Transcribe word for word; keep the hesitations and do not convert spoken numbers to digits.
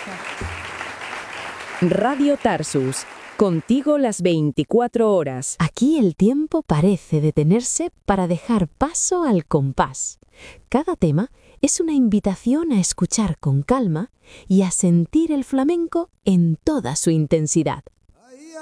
Radio Tarsus, contigo las veinticuatro horas. Aquí el tiempo parece detenerse para dejar paso al compás. Cada tema es una invitación a escuchar con calma y a sentir el flamenco en toda su intensidad.